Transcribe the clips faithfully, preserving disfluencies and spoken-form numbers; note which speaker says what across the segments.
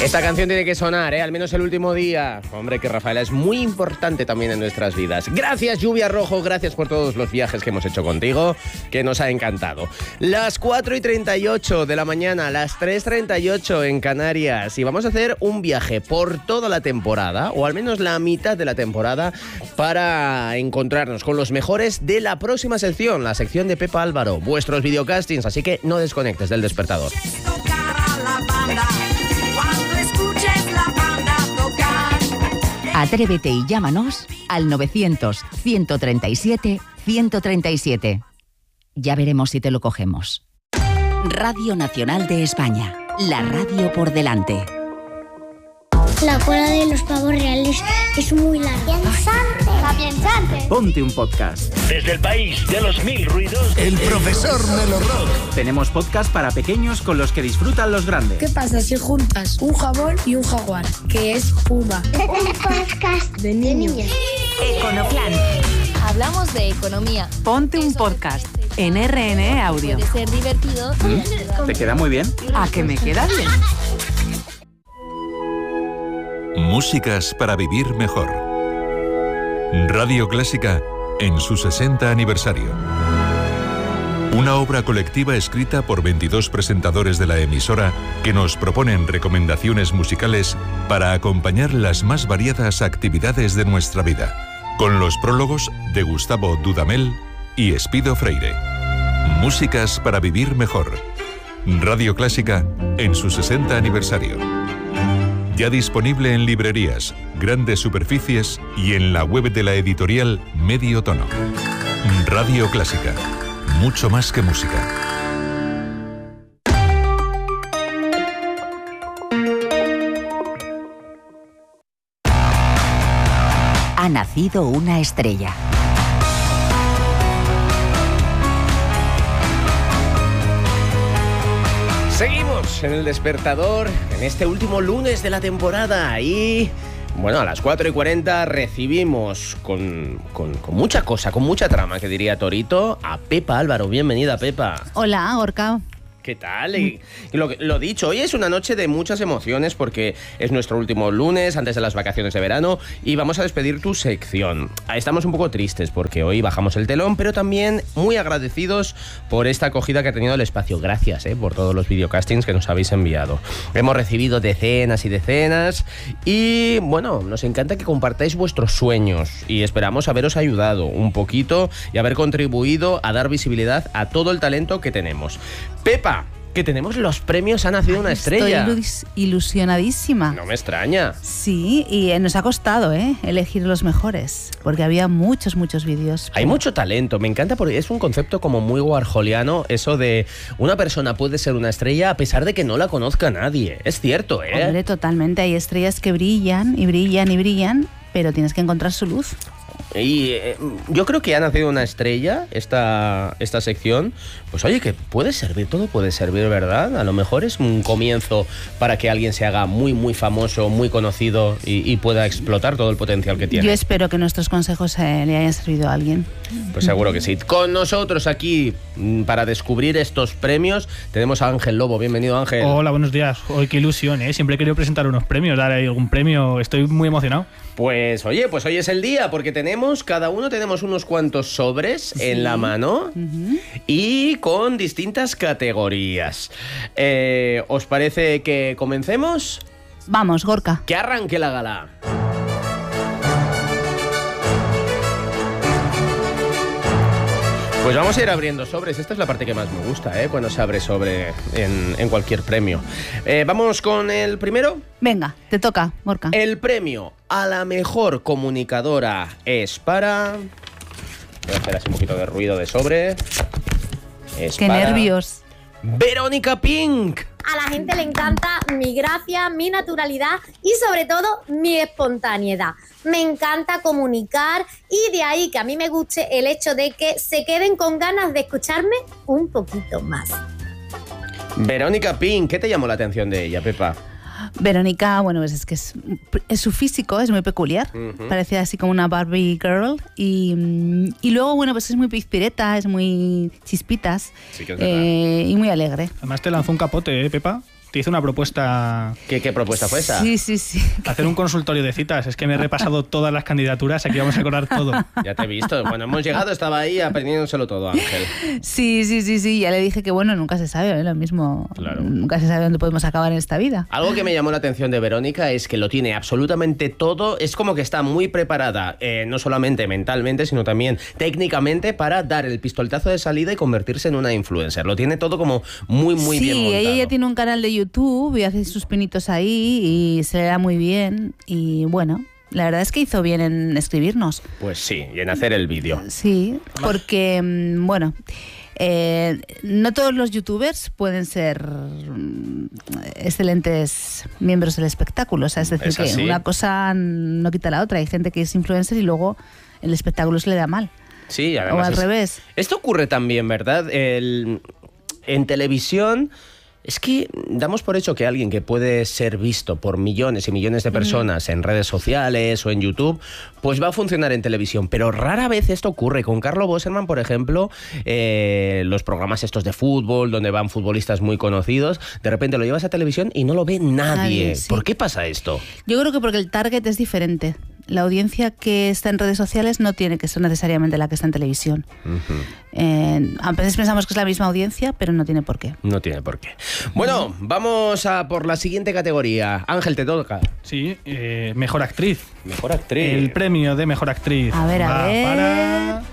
Speaker 1: Esta canción tiene que sonar, ¿eh? Al menos el último día. Hombre, que Rafaela es muy importante también en nuestras vidas. Gracias, Lluvia Rojo, gracias por todos los viajes que hemos hecho contigo, que nos ha encantado. Las cuatro y treinta y ocho de la mañana, las tres y treinta y ocho en Canarias. Y vamos a hacer un viaje por toda la temporada, o al menos la mitad de la temporada, para encontrarnos con los mejores de la próxima sección, la sección de Pepa Álvaro, vuestros videocastings, así que no desconectes del despertador.
Speaker 2: Atrévete y llámanos al novecientos, ciento treinta y siete, ciento treinta y siete. Ya veremos si te lo cogemos. Radio Nacional de España, la radio por delante.
Speaker 3: La cola de los pavos reales es muy larga. ¡Piensante! ¡La piensante!
Speaker 4: Ponte un podcast.
Speaker 5: Desde el país de los mil ruidos,
Speaker 6: el profesor Melo Rock.
Speaker 4: Tenemos podcast para pequeños con los que disfrutan los grandes.
Speaker 7: ¿Qué pasa si juntas un jabón y un jaguar? Que es Puma.
Speaker 3: Un podcast de niños.
Speaker 8: Econoplan. Hablamos de economía.
Speaker 2: Ponte un podcast en R N E Audio.
Speaker 8: Puede ser divertido.
Speaker 4: ¿Mm? ¿Te queda muy bien?
Speaker 2: ¿A que me queda bien?
Speaker 9: Músicas para vivir mejor. Radio Clásica en su sesenta aniversario. Una obra colectiva escrita por veintidós presentadores de la emisora que nos proponen recomendaciones musicales para acompañar las más variadas actividades de nuestra vida. Con los prólogos de Gustavo Dudamel y Espido Freire. Músicas para vivir mejor. Radio Clásica en su sesenta aniversario. Ya disponible en librerías, grandes superficies y en la web de la editorial Medio Tono. Radio Clásica. Mucho más que música.
Speaker 2: Ha nacido una estrella.
Speaker 1: Seguimos en el despertador en este último lunes de la temporada y, bueno, a las cuatro y cuarenta recibimos con, con, con mucha cosa, con mucha trama, que diría Torito, a Pepa Álvaro. Bienvenida, Pepa.
Speaker 10: Hola, Gorka.
Speaker 1: ¿Qué tal? Y lo, lo dicho, hoy es una noche de muchas emociones porque es nuestro último lunes antes de las vacaciones de verano y vamos a despedir tu sección. Estamos un poco tristes porque hoy bajamos el telón, pero también muy agradecidos por esta acogida que ha tenido el espacio. Gracias eh, por todos los videocastings que nos habéis enviado. Hemos recibido decenas y decenas y, bueno, nos encanta que compartáis vuestros sueños y esperamos haberos ayudado un poquito y haber contribuido a dar visibilidad a todo el talento que tenemos. Pepa, que tenemos los premios Ha nacido una estrella.
Speaker 10: Estoy ilusionadísima.
Speaker 1: No me extraña.
Speaker 10: Sí, y nos ha costado, ¿eh? elegir los mejores, porque había muchos, muchos vídeos.
Speaker 1: Hay mucho talento, me encanta porque es un concepto como muy warholiano, eso de una persona puede ser una estrella a pesar de que no la conozca nadie. Es cierto, ¿eh?
Speaker 10: Hombre, totalmente, hay estrellas que brillan y brillan y brillan, pero tienes que encontrar su luz.
Speaker 1: Y eh, yo creo que Ha nacido una estrella, esta, esta sección, pues oye, que puede servir, todo puede servir, ¿verdad? A lo mejor es un comienzo para que alguien se haga muy, muy famoso, muy conocido y, y pueda explotar todo el potencial que tiene.
Speaker 10: Yo espero que nuestros consejos eh, le hayan servido a alguien.
Speaker 1: Pues seguro que sí. Con nosotros aquí, para descubrir estos premios, tenemos a Ángel Lobo. Bienvenido, Ángel.
Speaker 11: Hola, buenos días. Hoy qué ilusión, ¿eh? Siempre he querido presentar unos premios, dar ahí algún premio. Estoy muy emocionado.
Speaker 1: Pues oye, pues hoy es el día, porque tenemos, cada uno tenemos unos cuantos sobres sí. en la mano uh-huh. y con distintas categorías. Eh, ¿Os parece que comencemos?
Speaker 10: Vamos, Gorka.
Speaker 1: Que arranque la gala. Pues vamos a ir abriendo sobres. Esta es la parte que más me gusta, ¿eh? Cuando se abre sobre en, en cualquier premio. Eh, ¿Vamos con el primero?
Speaker 10: Venga, te toca, Gorka.
Speaker 1: El premio a la mejor comunicadora es para... Voy a hacer así un poquito de ruido de sobre. Es
Speaker 10: ¡Qué
Speaker 1: para...
Speaker 10: nervios!
Speaker 1: ¡Verónica Pink!
Speaker 12: A la gente le encanta mi gracia, mi naturalidad y sobre todo mi espontaneidad. Me encanta comunicar y de ahí que a mí me guste el hecho de que se queden con ganas de escucharme un poquito más.
Speaker 1: Verónica Pink, ¿qué te llamó la atención de ella, Pepa?
Speaker 10: Verónica, bueno, pues es que es, es su físico es muy peculiar, uh-huh. parece así como una Barbie girl y, y luego, bueno, pues es muy pizpireta, es muy chispitas sí que es eh, y muy alegre.
Speaker 11: Además te lanzó un capote, ¿eh, Pepa? te hice una propuesta.
Speaker 1: ¿Qué, qué propuesta fue esa?
Speaker 10: Sí, sí, sí.
Speaker 11: Hacer un consultorio de citas. Es que me he repasado todas las candidaturas, aquí vamos a acordar todo.
Speaker 1: Ya te he visto. Cuando hemos llegado estaba ahí aprendiéndoselo todo, Ángel.
Speaker 10: Sí, sí, sí, sí. Ya le dije que bueno, nunca se sabe, ¿eh? Lo mismo.
Speaker 1: Claro.
Speaker 10: Nunca se sabe dónde podemos acabar en esta vida.
Speaker 1: Algo que me llamó la atención de Verónica es que lo tiene absolutamente todo. Es como que está muy preparada, eh, no solamente mentalmente, sino también técnicamente para dar el pistoletazo de salida y convertirse en una influencer. Lo tiene todo como muy, muy
Speaker 10: sí,
Speaker 1: bien montado.
Speaker 10: Sí, ella ya tiene un canal de YouTube y hace sus pinitos ahí y se le da muy bien. Y bueno, la verdad es que hizo bien en escribirnos.
Speaker 1: Pues sí, y en hacer el vídeo.
Speaker 10: Sí, porque, bueno... Eh, no todos los youtubers pueden ser excelentes miembros del espectáculo, o sea, es decir,
Speaker 1: ¿Es
Speaker 10: que
Speaker 1: así?
Speaker 10: una cosa no quita la otra. Hay gente que es influencer y luego el espectáculo se le da mal.
Speaker 1: Sí, además
Speaker 10: o al
Speaker 1: es,
Speaker 10: revés.
Speaker 1: Esto ocurre también, ¿verdad? El, en televisión... Es que damos por hecho que alguien que puede ser visto por millones y millones de personas en redes sociales o en YouTube, pues va a funcionar en televisión. Pero rara vez esto ocurre. Con Carlo Boserman, por ejemplo, eh, los programas estos de fútbol, donde van futbolistas muy conocidos, de repente lo llevas a televisión y no lo ve nadie.
Speaker 10: Nadie, sí.
Speaker 1: ¿Por qué pasa esto?
Speaker 10: Yo creo que porque el target es diferente. La audiencia que está en redes sociales no tiene que ser necesariamente la que está en televisión. Uh-huh. Eh, a veces pensamos que es la misma audiencia, pero no tiene por qué.
Speaker 1: No tiene por qué. Bueno, uh-huh. vamos a por la siguiente categoría. Ángel, te toca.
Speaker 11: Sí, eh, mejor actriz.
Speaker 1: Mejor actriz.
Speaker 11: El premio de mejor actriz.
Speaker 10: A ver, a
Speaker 11: va
Speaker 10: ver.
Speaker 11: para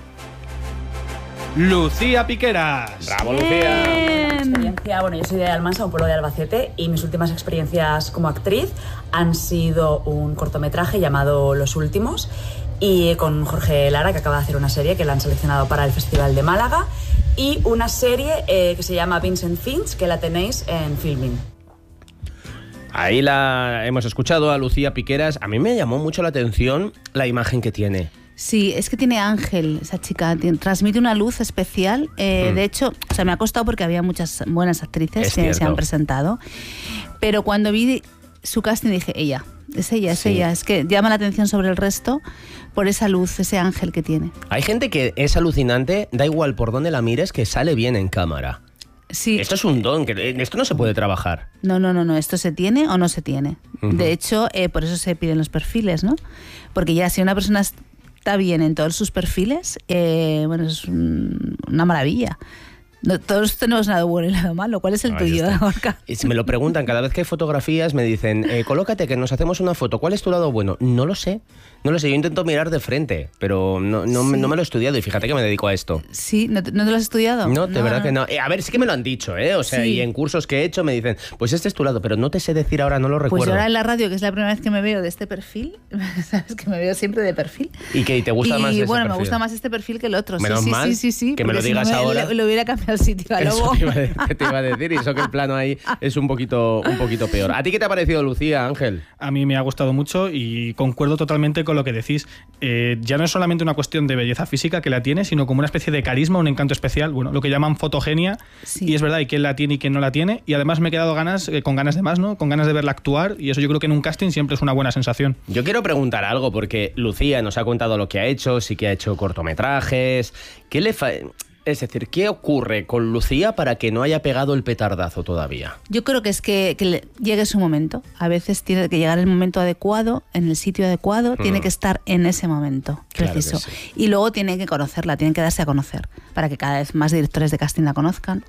Speaker 11: Lucía Piqueras.
Speaker 1: Bravo, Lucía.
Speaker 13: Experiencia, bueno, yo soy de Almansa, un pueblo de Albacete, y mis últimas experiencias como actriz han sido un cortometraje llamado Los Últimos, y con Jorge Lara, que acaba de hacer una serie que la han seleccionado para el Festival de Málaga, y una serie eh, que se llama Vincent Finch, que la tenéis en Filmin.
Speaker 1: Ahí la hemos escuchado a Lucía Piqueras. A mí me llamó mucho la atención la imagen que tiene.
Speaker 10: Sí, es que tiene ángel esa chica, tiene, transmite una luz especial. Eh, mm. De hecho, o sea, me ha costado porque había muchas buenas actrices es que cierto. se han presentado. Pero cuando vi su casting dije, ella, es ella, es sí. ella. Es que llama la atención sobre el resto por esa luz, ese ángel que tiene.
Speaker 1: Hay gente que es alucinante, da igual por dónde la mires, que sale bien en cámara.
Speaker 10: Sí.
Speaker 1: Esto es un don, que esto no se puede trabajar.
Speaker 10: No, no, no, no, esto se tiene o no se tiene. Uh-huh. De hecho, eh, por eso se piden los perfiles, ¿no? Porque ya si una persona está bien en todos sus perfiles, eh, bueno, es un, una maravilla. No, todos tenemos lado bueno y lado malo. ¿Cuál es el Ahí tuyo, Gorka?
Speaker 1: Si me lo preguntan, cada vez que hay fotografías me dicen, eh, colócate que nos hacemos una foto. ¿Cuál es tu lado bueno? No lo sé. No lo sé, yo intento mirar de frente, pero no, no, sí. no me lo he estudiado y fíjate que me dedico a esto.
Speaker 10: Sí, ¿no te, no te lo has estudiado?
Speaker 1: No, de
Speaker 10: no,
Speaker 1: verdad
Speaker 10: no.
Speaker 1: que no. Eh, a ver, sí que me lo han dicho, ¿eh? O sea,
Speaker 10: sí.
Speaker 1: y en cursos que he hecho me dicen, pues este es tu lado, pero no te sé decir ahora, no lo recuerdo.
Speaker 10: Pues yo ahora en la radio, que es la primera vez que me veo de este perfil, sabes que me veo siempre de perfil.
Speaker 1: ¿Y que te gusta
Speaker 10: y,
Speaker 1: más ese
Speaker 10: bueno,
Speaker 1: perfil?
Speaker 10: me gusta más este perfil que el otro.
Speaker 1: Menos
Speaker 10: sí,
Speaker 1: mal
Speaker 10: sí, sí, sí,
Speaker 1: que me lo digas
Speaker 10: si no
Speaker 1: ahora.
Speaker 10: Me, lo hubiera cambiado el sitio a
Speaker 1: Eso
Speaker 10: Lobo.
Speaker 1: te iba a, que te iba a decir, y eso que el plano ahí es un poquito, un poquito peor. ¿A ti qué te ha parecido, Lucía, Ángel?
Speaker 11: A mí me ha gustado mucho y concuerdo totalmente con lo que decís. Eh, ya no es solamente una cuestión de belleza física que la tiene, sino como una especie de carisma, un encanto especial, bueno, lo que llaman fotogenia, sí. Y es verdad, y quién la tiene y quién no la tiene, y además me he quedado ganas, eh, con ganas de más, ¿no? Con ganas de verla actuar, y eso yo creo que en un casting siempre es una buena sensación.
Speaker 1: Yo quiero preguntar algo, porque Lucía nos ha contado lo que ha hecho, sí que ha hecho cortometrajes, ¿qué le fa- Es decir, ¿qué ocurre con Lucía para que no haya pegado el petardazo todavía?
Speaker 10: Yo creo que es que, que le llegue su momento. A veces tiene que llegar el momento adecuado, en el sitio adecuado, mm. tiene que estar en ese momento preciso. Claro sí. Y luego tiene que conocerla, tiene que darse a conocer, para que cada vez más directores de casting la conozcan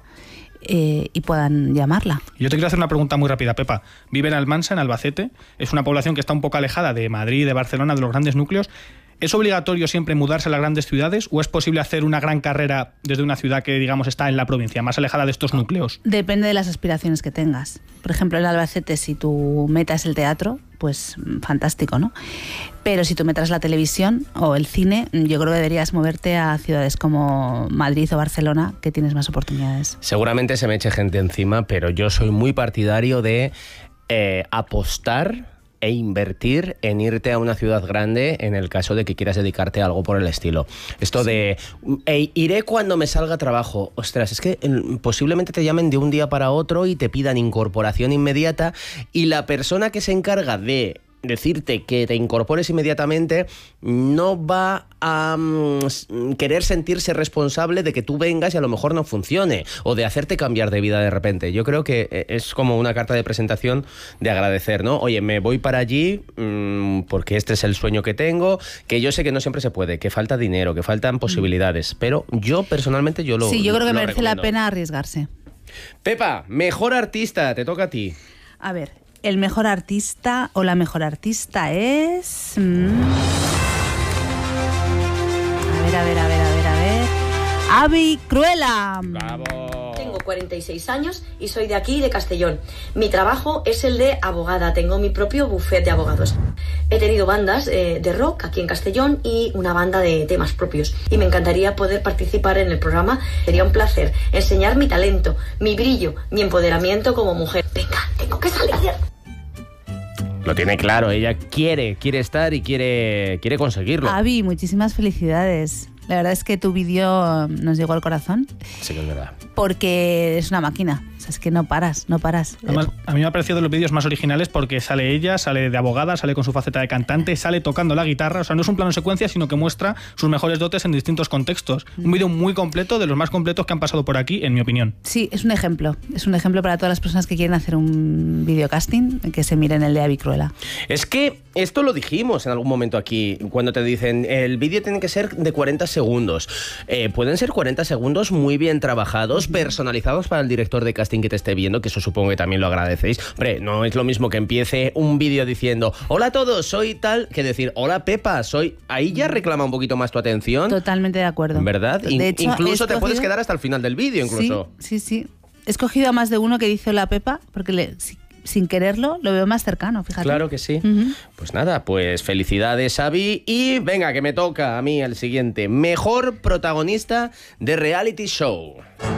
Speaker 10: eh, y puedan llamarla.
Speaker 11: Yo te quiero hacer una pregunta muy rápida, Pepa. Vive en Almansa, en Albacete. Es una población que está un poco alejada de Madrid, de Barcelona, de los grandes núcleos. ¿Es obligatorio siempre mudarse a las grandes ciudades o es posible hacer una gran carrera desde una ciudad que, digamos, está en la provincia, más alejada de estos núcleos?
Speaker 10: Depende de las aspiraciones que tengas. Por ejemplo, en Albacete, si tu meta es el teatro, pues fantástico, ¿no? Pero si tu meta es la televisión o el cine, yo creo que deberías moverte a ciudades como Madrid o Barcelona, que tienes más oportunidades.
Speaker 1: Seguramente se me eche gente encima, pero yo soy muy partidario de eh, apostar e invertir en irte a una ciudad grande en el caso de que quieras dedicarte a algo por el estilo. Esto sí. de hey, iré cuando me salga trabajo. Ostras, es que eh, posiblemente te llamen de un día para otro y te pidan incorporación inmediata y la persona que se encarga de decirte que te incorpores inmediatamente no va a um, querer sentirse responsable de que tú vengas y a lo mejor no funcione o de hacerte cambiar de vida de repente. Yo creo que es como una carta de presentación de agradecer, ¿no? Oye, me voy para allí mmm, porque este es el sueño que tengo, que yo sé que no siempre se puede, que falta dinero, que faltan posibilidades, pero yo personalmente yo lo
Speaker 10: Sí, yo creo que
Speaker 1: lo
Speaker 10: merece
Speaker 1: recomiendo.
Speaker 10: la pena arriesgarse.
Speaker 1: Pepa, mejor artista, te toca a ti.
Speaker 10: A ver, el mejor artista o la mejor artista es... Mm, a ver, a ver, a ver, a ver, a ver... Abby Cruella.
Speaker 1: Bravo.
Speaker 14: Tengo cuarenta y seis años y soy de aquí, de Castellón. Mi trabajo es el de abogada. Tengo mi propio bufete de abogados. He tenido bandas eh, de rock aquí en Castellón y una banda de temas propios. Y me encantaría poder participar en el programa. Sería un placer enseñar mi talento, mi brillo, mi empoderamiento como mujer. Venga, tengo que salir.
Speaker 1: Lo tiene claro, ella quiere, quiere estar y quiere, quiere conseguirlo.
Speaker 10: Abby, muchísimas felicidades. La verdad es que tu vídeo nos llegó al corazón.
Speaker 1: Sí que es verdad.
Speaker 10: Porque es una máquina. O sea, es que no paras, no paras.
Speaker 11: Además, a mí me ha parecido de los vídeos más originales porque sale ella, sale de abogada, sale con su faceta de cantante, sale tocando la guitarra. O sea, no es un plano secuencia, sino que muestra sus mejores dotes en distintos contextos. Mm. Un vídeo muy completo, de los más completos que han pasado por aquí, en mi opinión.
Speaker 10: Sí, es un ejemplo. Es un ejemplo para todas las personas que quieren hacer un videocasting, que se miren el de Abby Cruella.
Speaker 1: Es que esto lo dijimos en algún momento aquí, cuando te dicen el vídeo tiene que ser de cuarenta segundos. Eh, pueden ser cuarenta segundos muy bien trabajados, personalizados para el director de casting que te esté viendo, que eso supongo que también lo agradecéis. Hombre, no es lo mismo que empiece un vídeo diciendo hola a todos, soy tal, que decir hola Pepa, soy... Ahí ya reclama un poquito más tu atención.
Speaker 10: Totalmente de acuerdo.
Speaker 1: ¿Verdad?
Speaker 10: De
Speaker 1: In-
Speaker 10: hecho,
Speaker 1: incluso
Speaker 10: escogido...
Speaker 1: te puedes quedar hasta el final del vídeo, incluso.
Speaker 10: Sí, sí, sí. He escogido a más de uno que dice hola Pepa, porque le... sin quererlo, lo veo más cercano, fíjate.
Speaker 1: Claro que sí.
Speaker 10: Uh-huh.
Speaker 1: Pues nada, pues felicidades, Abby. Y venga, que me toca a mí el siguiente. Mejor protagonista de reality show.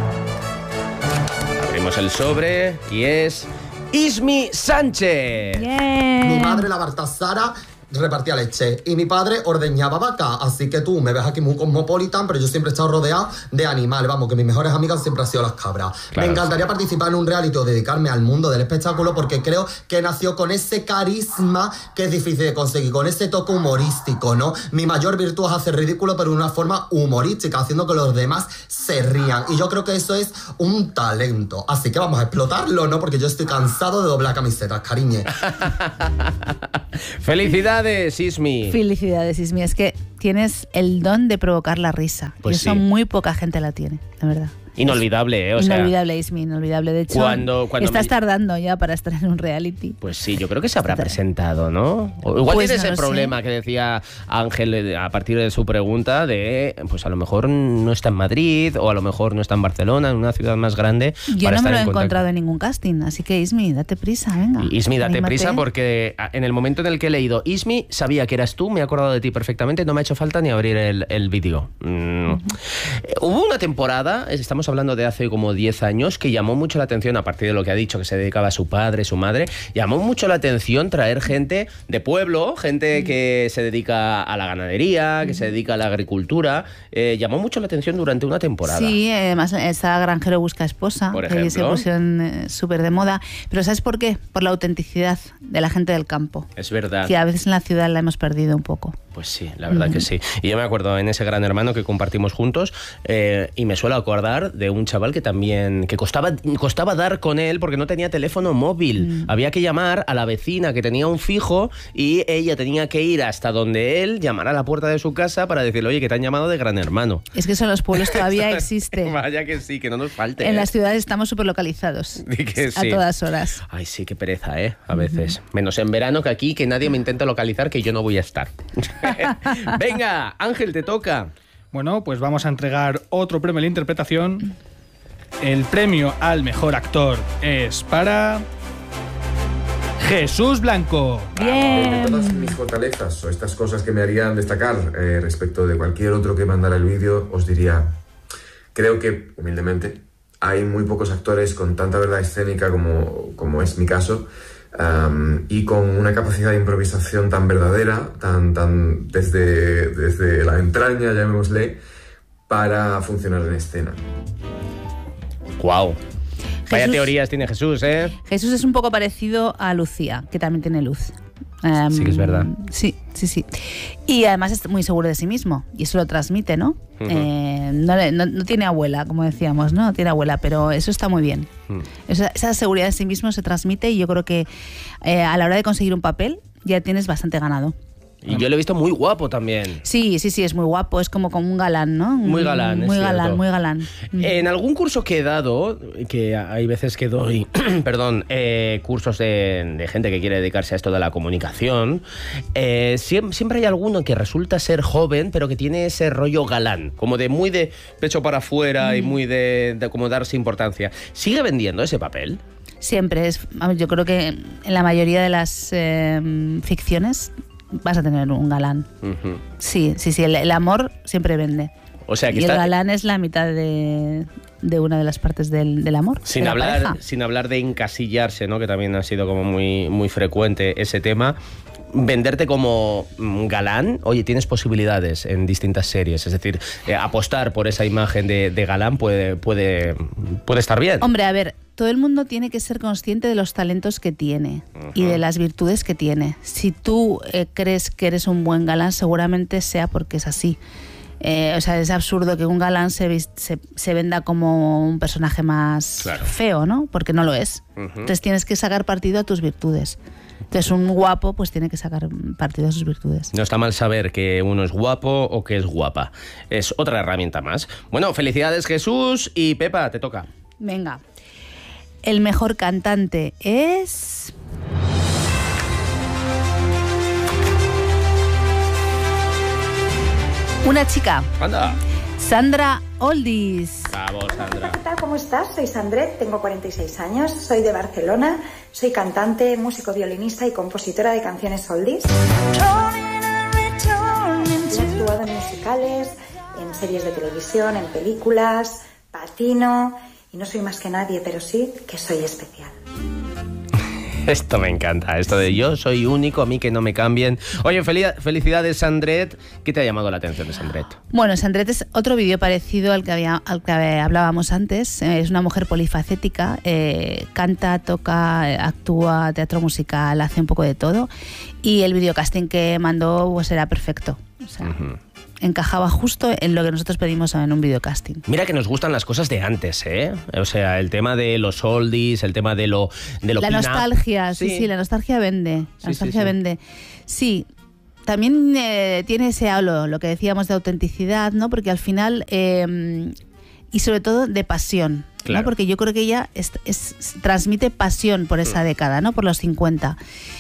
Speaker 1: Abrimos el sobre y es Ismi Sánchez.
Speaker 10: Yeah.
Speaker 15: Mi madre, la Baltasara, repartía leche y mi padre ordeñaba vaca, así que tú me ves aquí muy cosmopolitan, pero yo siempre he estado rodeado de animales, vamos, que mis mejores amigas siempre han sido las cabras. Claro. Me encantaría participar en un reality o dedicarme al mundo del espectáculo porque creo que nació con ese carisma que es difícil de conseguir, con ese toque humorístico, ¿no? Mi mayor virtud es hacer ridículo, pero de una forma humorística, haciendo que los demás se rían, y yo creo que eso es un talento, así que vamos a explotarlo, ¿no? Porque yo estoy cansado de doblar camisetas, cariñe.
Speaker 1: ¡Felicidades, Ismi!
Speaker 10: Felicidades, Ismi. Es que tienes el don de provocar la risa.
Speaker 1: Pues
Speaker 10: y eso
Speaker 1: sí.
Speaker 10: muy poca gente la tiene, de verdad.
Speaker 1: Inolvidable, ¿eh? O
Speaker 10: inolvidable,
Speaker 1: sea,
Speaker 10: Ismi, inolvidable. De hecho,
Speaker 1: cuando, cuando
Speaker 10: estás
Speaker 1: me...
Speaker 10: tardando ya para estar en un reality.
Speaker 1: Pues sí, yo creo que se habrá presentado, ¿no? O igual
Speaker 10: Pues
Speaker 1: tiene
Speaker 10: no
Speaker 1: ese
Speaker 10: lo
Speaker 1: problema
Speaker 10: sé.
Speaker 1: que decía Ángel a partir de su pregunta de, pues a lo mejor no está en Madrid o a lo mejor no está en Barcelona, en una ciudad más grande.
Speaker 10: Yo
Speaker 1: para
Speaker 10: no me
Speaker 1: estar
Speaker 10: lo he
Speaker 1: en contacto.
Speaker 10: encontrado en ningún casting, así que Ismi, date prisa, venga.
Speaker 1: Ismi, date
Speaker 10: anímate.
Speaker 1: prisa porque en el momento en el que he leído Ismi, sabía que eras tú, me he acordado de ti perfectamente, no me ha hecho falta ni abrir el, el vídeo. Mm. Uh-huh. Hubo una temporada, estamos hablando de hace como diez años, que llamó mucho la atención, a partir de lo que ha dicho, que se dedicaba a su padre, su madre, llamó mucho la atención traer gente de pueblo, gente uh-huh. que se dedica a la ganadería, uh-huh. que se dedica a la agricultura, eh, llamó mucho la atención durante una temporada.
Speaker 10: Sí, además está Granjero busca esposa,
Speaker 1: por
Speaker 10: que se
Speaker 1: ejemplo.
Speaker 10: pusieron eh, súper de moda, pero ¿sabes por qué? Por la autenticidad de la gente del campo.
Speaker 1: Es verdad.
Speaker 10: Que a veces en la ciudad la hemos perdido un poco.
Speaker 1: Pues sí, la verdad uh-huh. que sí. Y yo me acuerdo en ese Gran Hermano que compartimos juntos, eh, y me suelo acordar de un chaval que también, que costaba, costaba dar con él porque no tenía teléfono móvil. Uh-huh. Había que llamar a la vecina que tenía un fijo y ella tenía que ir hasta donde él, llamar a la puerta de su casa para decirle, oye, que te han llamado de Gran Hermano.
Speaker 10: Es que eso en los pueblos todavía existe.
Speaker 1: Vaya que sí, que no nos falte.
Speaker 10: En
Speaker 1: ¿eh?
Speaker 10: las ciudades estamos súper localizados.
Speaker 1: Que
Speaker 10: a
Speaker 1: sí.
Speaker 10: todas horas.
Speaker 1: Ay, sí, qué pereza, ¿eh? A veces. Uh-huh. Menos en verano, que aquí, que nadie me intenta localizar, que yo no voy a estar. Venga, Ángel, te toca.
Speaker 11: Bueno, pues vamos a entregar otro premio a la interpretación. El premio al mejor actor es para Jesús Blanco.
Speaker 10: Bien.
Speaker 16: De todas mis fortalezas o estas cosas que me harían destacar eh, respecto de cualquier otro que mandara el vídeo, os diría, creo que, humildemente, hay muy pocos actores con tanta verdad escénica como, como es mi caso, um, y con una capacidad de improvisación tan verdadera, tan, tan desde, desde la entraña, llamémosle, para funcionar en escena.
Speaker 1: Guau. Vaya teorías tiene Jesús, ¿eh?
Speaker 10: Jesús es un poco parecido a Lucía, que también tiene luz. Um,
Speaker 1: sí que es verdad.
Speaker 10: Sí, sí, sí. Y además es muy seguro de sí mismo y eso lo transmite, ¿no? Uh-huh. eh, no, no, no tiene abuela, como decíamos, ¿no? No tiene abuela, pero eso está muy bien. Uh-huh. Esa, esa seguridad de sí mismo se transmite y yo creo que eh, a la hora de conseguir un papel ya tienes bastante ganado.
Speaker 1: Y yo lo he visto muy guapo también.
Speaker 10: Sí, sí, sí, es muy guapo, es como, como un galán, ¿no?
Speaker 1: Muy galán,
Speaker 10: Muy
Speaker 1: es
Speaker 10: galán,
Speaker 1: cierto.
Speaker 10: muy galán.
Speaker 1: En algún curso que he dado, que hay veces que doy, perdón, eh, cursos de, de gente que quiere dedicarse a esto de la comunicación, eh, siempre, siempre hay alguno que resulta ser joven, pero que tiene ese rollo galán, como de muy de pecho para afuera mm. y muy de, de como darse importancia. ¿Sigue vendiendo ese papel?
Speaker 10: Siempre, es, yo creo que en la mayoría de las eh, ficciones vas a tener un galán. Uh-huh. Sí, sí, sí, el, el amor siempre vende.
Speaker 1: O sea, que
Speaker 10: y
Speaker 1: está...
Speaker 10: el galán es la mitad de, de una de las partes del, del amor.
Speaker 1: Sin
Speaker 10: de
Speaker 1: hablar, sin hablar de encasillarse, ¿no? Que también ha sido como muy, muy frecuente ese tema. Venderte como galán, oye, tienes posibilidades en distintas series. Es decir, eh, apostar por esa imagen de, de galán puede, puede, puede estar bien.
Speaker 10: Hombre, a ver, todo el mundo tiene que ser consciente de los talentos que tiene uh-huh. y de las virtudes que tiene. Si tú eh, crees que eres un buen galán, seguramente sea porque es así. Eh, o sea, es absurdo que un galán se, se, se venda como un personaje más claro. feo, ¿no? Porque no lo es. Uh-huh. Entonces tienes que sacar partido a tus virtudes. Entonces un guapo pues tiene que sacar partido de sus virtudes.
Speaker 1: No está mal saber que uno es guapo o que es guapa. Es otra herramienta más. Bueno, felicidades Jesús y Pepa, te toca.
Speaker 10: Venga. El mejor cantante es... una chica.
Speaker 1: Anda.
Speaker 10: Sandra Oldis.
Speaker 1: Bravo, Sandra.
Speaker 17: ¿Qué tal? ¿Cómo estás? Soy Sandret, tengo cuarenta y seis años, soy de Barcelona, soy cantante, músico, violinista y compositora de canciones oldies. He actuado en musicales, en series de televisión, en películas, patino y no soy más que nadie, pero sí que soy especial.
Speaker 1: Esto me encanta, esto de yo soy único, a mí que no me cambien. Oye, felicidades Sandret. ¿Qué te ha llamado la atención de Sandret?
Speaker 10: Bueno, Sandret es otro vídeo parecido al que, había, al que hablábamos antes. Es una mujer polifacética, eh, canta, toca, actúa, teatro musical, hace un poco de todo. Y el videocasting que mandó pues era perfecto. O sea, uh-huh. encajaba justo en lo que nosotros pedimos en un videocasting.
Speaker 1: Mira que nos gustan las cosas de antes, ¿eh? O sea, el tema de los oldies, el tema de lo de lo
Speaker 10: La
Speaker 1: pin-up.
Speaker 10: nostalgia, sí, sí, sí, la nostalgia vende. La
Speaker 1: sí,
Speaker 10: nostalgia
Speaker 1: sí, sí.
Speaker 10: vende. Sí, también eh, tiene ese halo, lo que decíamos de autenticidad, ¿no? Porque al final, eh, y sobre todo de pasión, claro. ¿no? Porque yo creo que ella es, es, transmite pasión por esa mm. década, ¿no? Por los cincuenta.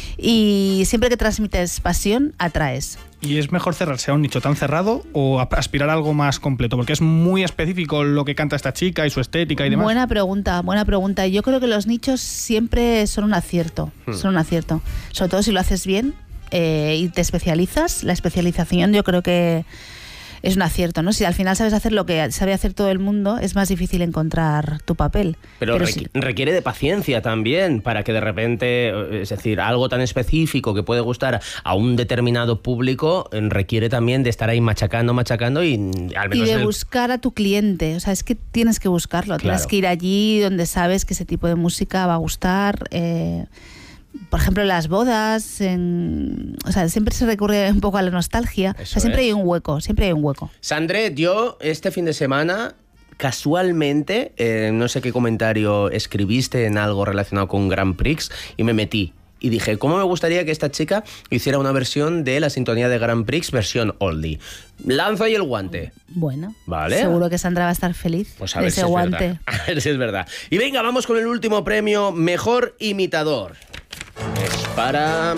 Speaker 10: Y siempre que transmites pasión, atraes.
Speaker 11: ¿Y es mejor cerrarse a un nicho tan cerrado o aspirar a algo más completo? Porque es muy específico lo que canta esta chica y su estética y demás.
Speaker 10: Buena pregunta, buena pregunta. Yo creo que los nichos siempre son un acierto, hmm. son un acierto. Sobre todo si lo haces bien eh, y te especializas. La especialización yo creo que es un acierto, ¿no? Si al final sabes hacer lo que sabe hacer todo el mundo, es más difícil encontrar tu papel.
Speaker 1: Pero, Pero requ-
Speaker 10: sí.
Speaker 1: requiere de paciencia también para que de repente, es decir, algo tan específico que puede gustar a un determinado público requiere también de estar ahí machacando, machacando y al menos...
Speaker 10: Y de
Speaker 1: el...
Speaker 10: buscar a tu cliente, o sea, es que tienes que buscarlo, claro. Tienes que ir allí donde sabes que ese tipo de música va a gustar... Eh, por ejemplo, en las bodas, en, o sea, siempre se recurre un poco a la nostalgia. O sea, siempre es. hay un hueco, siempre hay un hueco.
Speaker 1: Sandret, yo este fin de semana, casualmente, eh, no sé qué comentario escribiste en algo relacionado con Grand Prix y me metí. Y dije, ¿cómo me gustaría que esta chica hiciera una versión de la sintonía de Grand Prix, versión oldie? Lanzo ahí el guante.
Speaker 10: Bueno,
Speaker 1: ¿vale?
Speaker 10: Seguro que Sandra va a estar feliz
Speaker 1: pues a
Speaker 10: de
Speaker 1: ver
Speaker 10: ese
Speaker 1: si es
Speaker 10: guante.
Speaker 1: Verdad. A ver si es verdad. Y venga, vamos con el último premio, Mejor Imitador. Es para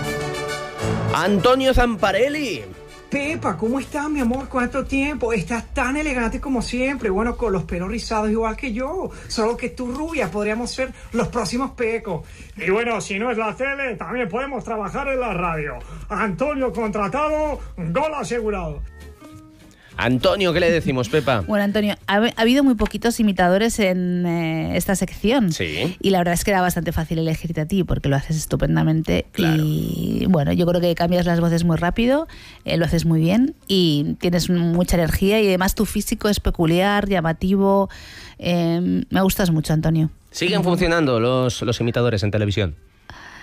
Speaker 1: Antonio Zamparelli.
Speaker 18: Pepa, ¿cómo estás, mi amor? ¿Cuánto tiempo? Estás tan elegante como siempre. Bueno, con los pelos rizados igual que yo. Solo que tú, rubia, podríamos ser los próximos pecos.
Speaker 19: Y bueno, si no es la tele, también podemos trabajar en la radio. Antonio contratado, gol asegurado.
Speaker 1: Antonio, ¿qué le decimos, Pepa?
Speaker 10: Bueno, Antonio, ha, ha habido muy poquitos imitadores en eh, esta sección.
Speaker 1: Sí.
Speaker 10: Y la verdad es que era bastante fácil elegirte a ti porque lo haces estupendamente.
Speaker 1: Claro.
Speaker 10: Y bueno, yo creo que cambias las voces muy rápido, eh, lo haces muy bien y tienes mucha energía y además tu físico es peculiar, llamativo. Eh, me gustas mucho, Antonio.
Speaker 1: ¿Siguen funcionando los, los imitadores en televisión?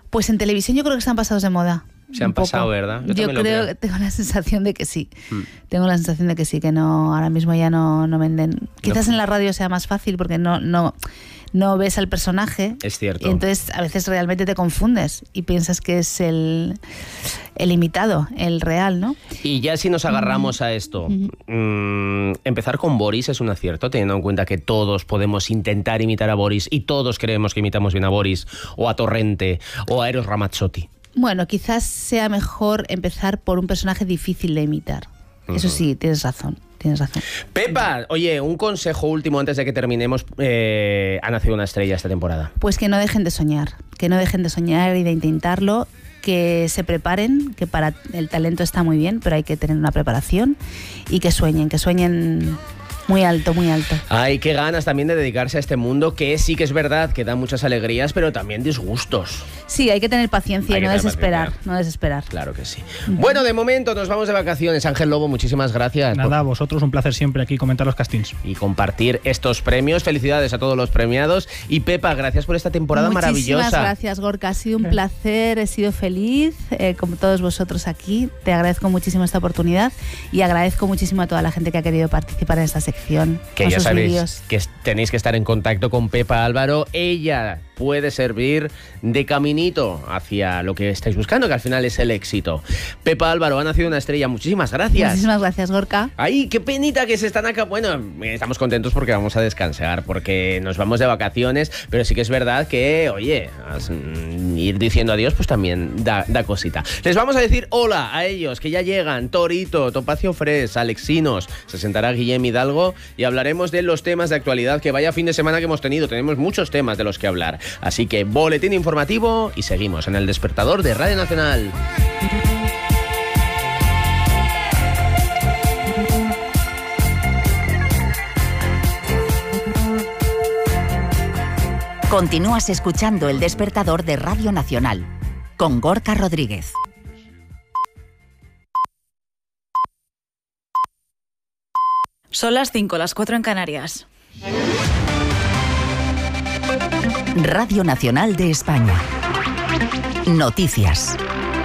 Speaker 10: Pues en televisión yo creo que están pasados de moda.
Speaker 1: Se han pasado, ¿verdad?
Speaker 10: Yo, yo creo, creo, tengo la sensación de que sí. Hmm. Tengo la sensación de que sí, que no, ahora mismo ya no, no venden. Quizás no. En la radio sea más fácil porque no, no, no ves al personaje.
Speaker 1: Es cierto.
Speaker 10: Y entonces a veces realmente te confundes y piensas que es el, el imitado, el real, ¿no?
Speaker 1: Y ya si nos agarramos mm. a esto, mm. Mmm, empezar con Boris es un acierto, teniendo en cuenta que todos podemos intentar imitar a Boris y todos creemos que imitamos bien a Boris o a Torrente o a Eros Ramazzotti.
Speaker 10: Bueno, quizás sea mejor empezar por un personaje difícil de imitar. Uh-huh. Eso sí, tienes razón. Tienes razón.
Speaker 1: Pepa, oye, un consejo último antes de que terminemos. Eh, ha nacido una estrella esta temporada.
Speaker 10: Pues que no dejen de soñar, que no dejen de soñar y de intentarlo, que se preparen, que para el talento está muy bien, pero hay que tener una preparación y que sueñen, que sueñen muy alto, muy alto.
Speaker 1: Ay, qué ganas también de dedicarse a este mundo que sí que es verdad que da muchas alegrías, pero también disgustos.
Speaker 10: Sí, hay que tener paciencia y no desesperar, paciencia. no desesperar.
Speaker 1: Claro que sí. Uh-huh. Bueno, de momento nos vamos de vacaciones. Ángel Lobo, muchísimas gracias.
Speaker 11: Nada, por... vosotros un placer siempre aquí comentar los castings.
Speaker 1: Y compartir estos premios. Felicidades a todos los premiados. Y Pepa, gracias por esta temporada
Speaker 10: muchísimas
Speaker 1: maravillosa.
Speaker 10: Muchísimas gracias, Gorka. Ha sido un placer, he sido feliz, eh, como todos vosotros aquí. Te agradezco muchísimo esta oportunidad y agradezco muchísimo a toda la gente que ha querido participar en esta sección.
Speaker 1: Que ya sabéis vídeos. que tenéis que estar en contacto con Pepa Álvaro. Ella puede servir de caminito hacia lo que estáis buscando, que al final es el éxito. Pepa Álvaro, ha nacido una estrella. Muchísimas gracias.
Speaker 10: Muchísimas gracias, Gorka.
Speaker 1: Ay, qué penita que se están acá. Bueno, estamos contentos porque vamos a descansar, porque nos vamos de vacaciones, pero sí que es verdad que, oye, ir diciendo adiós pues también da, da cosita. Les vamos a decir hola a ellos, que ya llegan. Torito, Topacio Fres, Alexinos, se sentará Guillem Hidalgo y hablaremos de los temas de actualidad. Que vaya fin de semana que hemos tenido. Tenemos muchos temas de los que hablar. Así que boletín informativo y seguimos en El Despertador de Radio Nacional.
Speaker 2: Continúas escuchando El Despertador de Radio Nacional con Gorka Rodríguez.
Speaker 20: Son las cinco, las cuatro en Canarias.
Speaker 2: Radio Nacional de España. Noticias.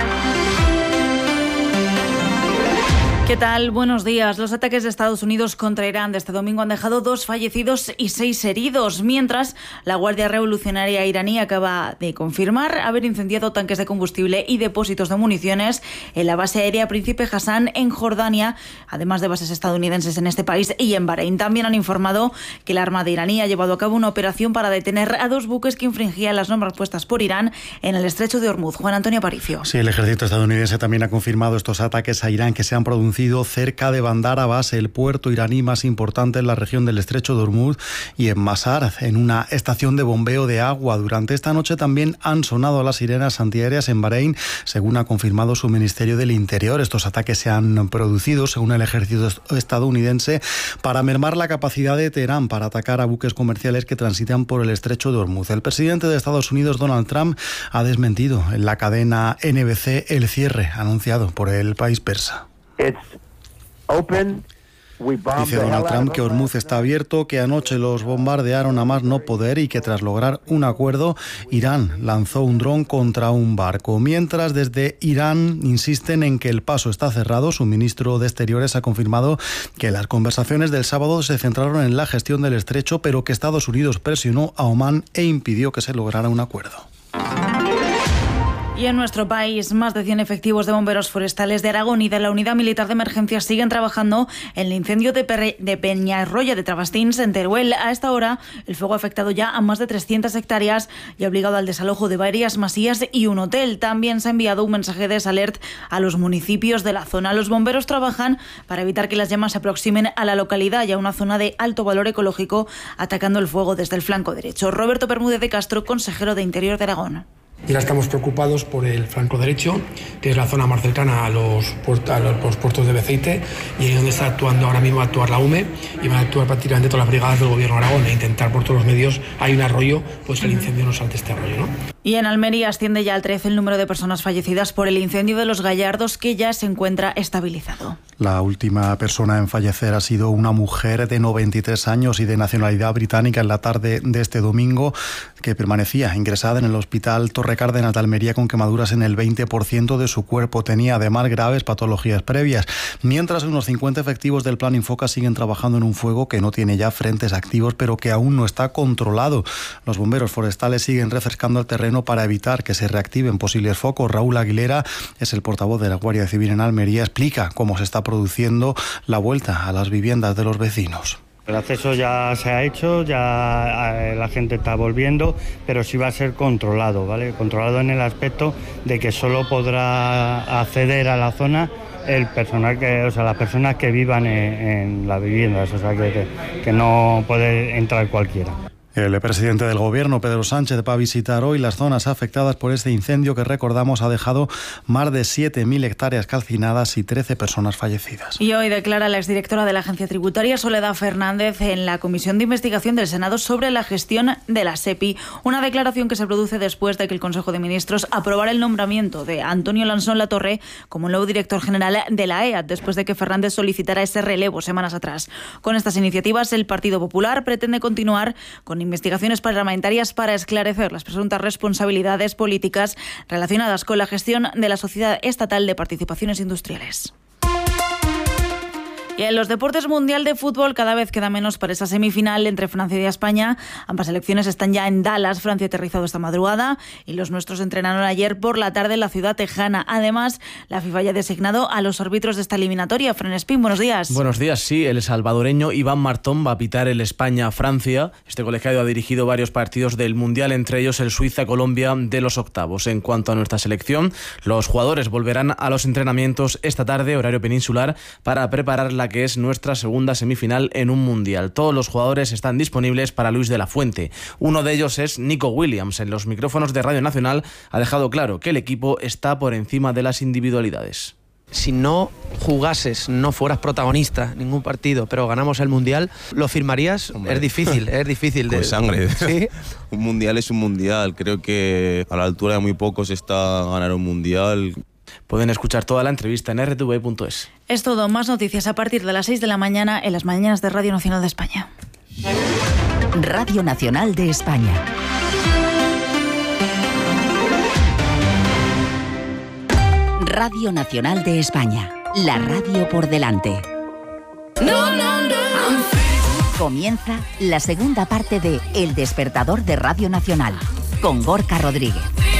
Speaker 20: ¿Qué tal? Buenos días. Los ataques de Estados Unidos contra Irán de este domingo han dejado dos fallecidos y seis heridos, mientras la Guardia Revolucionaria iraní acaba de confirmar haber incendiado tanques de combustible y depósitos de municiones en la base aérea Príncipe Hassan en Jordania, además de bases estadounidenses en este país y en Bahrein. También han informado que la Armada iraní ha llevado a cabo una operación para detener a dos buques que infringían las normas puestas por Irán en el estrecho de Hormuz. Juan Antonio Aparicio.
Speaker 21: Sí, el ejército estadounidense también ha confirmado estos ataques a Irán que se han producido cerca de Bandar Abbas, el puerto iraní más importante en la región del estrecho de Hormuz, y en Masar, en una estación de bombeo de agua. Durante esta noche también han sonado las sirenas antiaéreas en Bahrein, según ha confirmado su Ministerio del Interior. Estos ataques se han producido, según el ejército estadounidense, para mermar la capacidad de Teherán para atacar a buques comerciales que transitan por el estrecho de Hormuz. El presidente de Estados Unidos, Donald Trump, ha desmentido en la cadena N B C el cierre anunciado por el país persa. Dice Donald Trump que Hormuz está abierto, que anoche los bombardearon a más no poder y que tras lograr un acuerdo, Irán lanzó un dron contra un barco. Mientras desde Irán insisten en que el paso está cerrado, su ministro de Exteriores ha confirmado que las conversaciones del sábado se centraron en la gestión del estrecho, pero que Estados Unidos presionó a Omán e impidió que se lograra un acuerdo.
Speaker 20: Y en nuestro país, más de cien efectivos de bomberos forestales de Aragón y de la Unidad Militar de Emergencias siguen trabajando en el incendio de, Perre, de Peñarroya de Trabastins, en Teruel. A esta hora, el fuego ha afectado ya a más de trescientas hectáreas y ha obligado al desalojo de varias masías y un hotel. También se ha enviado un mensaje de desalert a los municipios de la zona. Los bomberos trabajan para evitar que las llamas se aproximen a la localidad y a una zona de alto valor ecológico, atacando el fuego desde el flanco derecho. Roberto Bermúdez de Castro, consejero de Interior de Aragón.
Speaker 22: Ya estamos preocupados por el flanco derecho, que es la zona más cercana a los, puertos, a los puertos de Beceite, y ahí donde está actuando ahora mismo a actuar la U M E, y van a actuar prácticamente todas las brigadas del Gobierno de Aragón e intentar por todos los medios, hay un arroyo, pues el incendio no salte este arroyo, ¿no?
Speaker 20: Y en Almería asciende ya al trece el número de personas fallecidas por el incendio de Los Gallardos, que ya se encuentra estabilizado.
Speaker 21: La última persona en fallecer ha sido una mujer de noventa y tres años y de nacionalidad británica en la tarde de este domingo, que permanecía ingresada en el hospital Torre Cárdenas de Almería con quemaduras en el veinte por ciento de su cuerpo. Tenía además graves patologías previas. Mientras unos cincuenta efectivos del Plan Infoca siguen trabajando en un fuego que no tiene ya frentes activos, pero que aún no está controlado. Los bomberos forestales siguen refrescando el terreno para evitar que se reactiven posibles focos. Raúl Aguilera es el portavoz de la Guardia Civil en Almería. Explica cómo se está produciendo la vuelta a las viviendas de los vecinos.
Speaker 5: El acceso ya se ha hecho, ya la gente está volviendo, pero sí va a ser controlado, ¿vale? Controlado en el aspecto de que solo podrá acceder a la zona el personal que, o sea, las personas que vivan en, en las viviendas, o sea, que, que, que no puede entrar cualquiera.
Speaker 21: El presidente del Gobierno, Pedro Sánchez, va a visitar hoy las zonas afectadas por este incendio que, recordamos, ha dejado más de siete mil hectáreas calcinadas y trece personas fallecidas.
Speaker 20: Y hoy declara la exdirectora de la Agencia Tributaria, Soledad Fernández, en la Comisión de Investigación del Senado sobre la gestión de la SEPI. Una declaración que se produce después de que el Consejo de Ministros aprobara el nombramiento de Antonio Lansón Latorre como nuevo director general de la E A, después de que Fernández solicitara ese relevo semanas atrás. Con estas iniciativas, el Partido Popular pretende continuar con investigaciones parlamentarias para esclarecer las presuntas responsabilidades políticas relacionadas con la gestión de la Sociedad Estatal de Participaciones Industriales. Y en los deportes, Mundial de Fútbol, cada vez queda menos para esa semifinal entre Francia y España. Ambas selecciones están ya en Dallas. Francia ha aterrizado esta madrugada y los nuestros entrenaron ayer por la tarde en la ciudad tejana. Además, la FIFA ya ha designado a los árbitros de esta eliminatoria. Fran Espín, buenos días.
Speaker 6: Buenos días, sí. El salvadoreño Iván Martón va a pitar el España-Francia. Este colegiado ha dirigido varios partidos del Mundial, entre ellos el Suiza-Colombia de los octavos. En cuanto a nuestra selección, los jugadores volverán a los entrenamientos esta tarde, horario peninsular, para preparar la que es nuestra segunda semifinal en un Mundial. Todos los jugadores están disponibles para Luis de la Fuente. Uno de ellos es Nico Williams. En los micrófonos de Radio Nacional ha dejado claro que el equipo está por encima de las individualidades.
Speaker 23: Si no jugases, no fueras protagonista en ningún partido, pero ganamos el Mundial, ¿lo firmarías? Hombre. Es difícil, es difícil.
Speaker 24: Con
Speaker 23: de...
Speaker 24: sangre.
Speaker 23: ¿Sí?
Speaker 24: Un Mundial es un Mundial. Creo que a la altura de muy pocos está ganar un Mundial.
Speaker 6: Pueden escuchar toda la entrevista en r t v punto es.
Speaker 20: Es todo. Más noticias a partir de las seis de la mañana en las mañanas de Radio Nacional de España.
Speaker 2: Radio Nacional de España. Radio Nacional de España. La radio por delante. No, no, no. Comienza la segunda parte de El Despertador de Radio Nacional con Gorka Rodríguez.